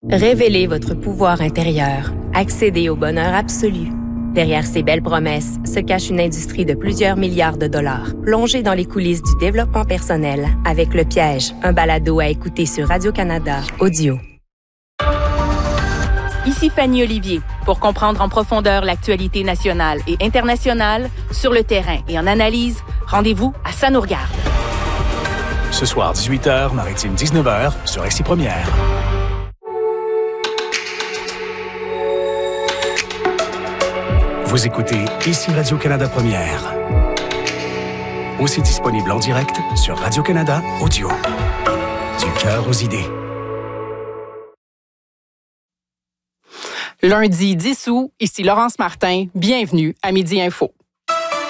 Révélez votre pouvoir intérieur. Accédez au bonheur absolu. Derrière ces belles promesses se cache une industrie de plusieurs milliards de dollars. Plongez dans les coulisses du développement personnel avec Le Piège, un balado à écouter sur Radio-Canada Audio. Ici Fanny Olivier. Pour comprendre en profondeur l'actualité nationale et internationale, sur le terrain et en analyse, rendez-vous à Ça nous regarde. Ce soir, 18h, Maritime 19h, sur RCI Première. Vous écoutez Ici Radio-Canada Première. Aussi disponible en direct sur Radio-Canada Audio. Du cœur aux idées. Lundi 10 août, ici Laurence Martin. Bienvenue à Midi Info.